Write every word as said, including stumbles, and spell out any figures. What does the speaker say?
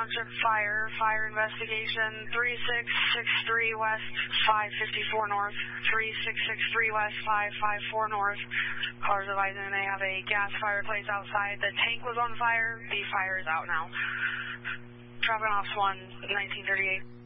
Township Fire, fire investigation three six six three West, five fifty-four North, three six six three West, five fifty-four North. Cars advising they have a gas fireplace outside. The tank was on fire. The fire is out now. Traffic Ops one, nineteen thirty-eight.